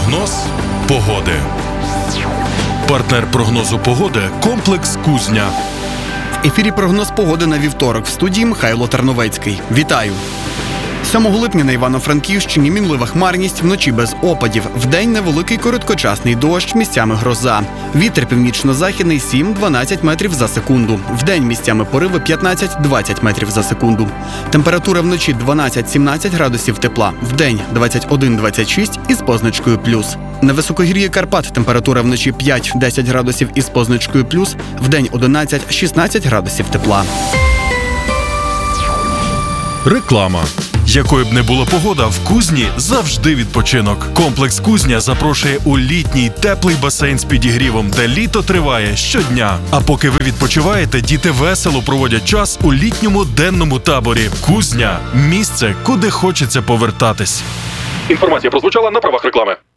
Прогноз погоди. Партнер прогнозу погоди – комплекс «Кузня». В ефірі прогноз погоди на вівторок. В студії Михайло Тарновецький. Вітаю! 7 липня на Івано-Франківщині мінлива хмарність, вночі без опадів. Вдень невеликий короткочасний дощ, місцями гроза. Вітер північно-західний 7-12 метрів за секунду. Вдень місцями пориви 15-20 метрів за секунду. Температура вночі 12-17 градусів тепла. Вдень 21-26 із позначкою плюс. На високогір'ї Карпат температура вночі 5-10 градусів із позначкою плюс. Вдень 11-16 градусів тепла. Реклама. Якою б не була погода, в Кузні завжди відпочинок. Комплекс «Кузня» запрошує у літній теплий басейн з підігрівом, де літо триває щодня. А поки ви відпочиваєте, діти весело проводять час у літньому денному таборі. Кузня – місце, куди хочеться повертатись. Інформація прозвучала на правах реклами.